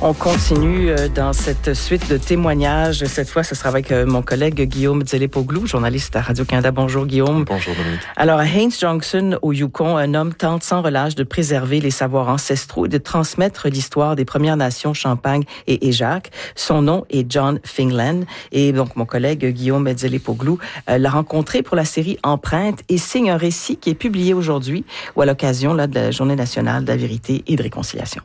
On continue dans cette suite de témoignages. Cette fois, ce sera avec mon collègue Guillaume Dzelepoglou, journaliste à Radio-Canada. Bonjour Guillaume. Bonjour Dominique. Alors, à Haines Junction, au Yukon, un homme tente sans relâche de préserver les savoirs ancestraux et de transmettre l'histoire des Premières Nations Champagne et Éjac. Son nom est John Fingland. Et donc, mon collègue Guillaume Dzelepoglou l'a rencontré pour la série Empreinte et signe un récit qui est publié aujourd'hui ou à l'occasion de la Journée nationale de la vérité et de réconciliation.